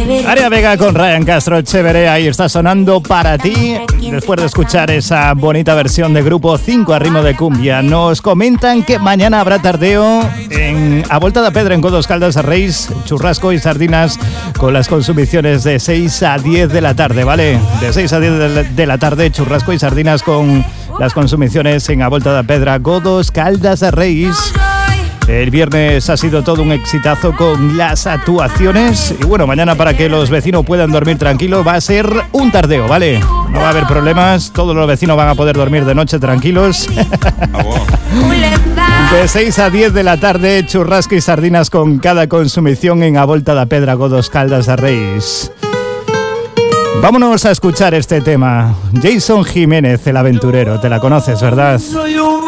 Área Vega con Ryan Castro, chévere, ahí está sonando para ti. Después de escuchar esa bonita versión de Grupo 5 a ritmo de cumbia, nos comentan que mañana habrá tardeo a Volta da Pedra en Godos Caldas de Reis, churrasco y sardinas con las consumiciones de 6 a 10 de la tarde, ¿vale? De 6 a 10 de la tarde, churrasco y sardinas con las consumiciones en A Volta da Pedra, Godos Caldas de Reis. El viernes ha sido todo un exitazo con las actuaciones y bueno, mañana para que los vecinos puedan dormir tranquilos va a ser un tardeo, ¿vale? No va a haber problemas, todos los vecinos van a poder dormir de noche tranquilos. De 6 a 10 de la tarde, churrasco y sardinas con cada consumición en A Volta da Pedra, Godos Caldas de Reis. Vámonos a escuchar este tema. Jason Jiménez, el aventurero, te la conoces, ¿verdad?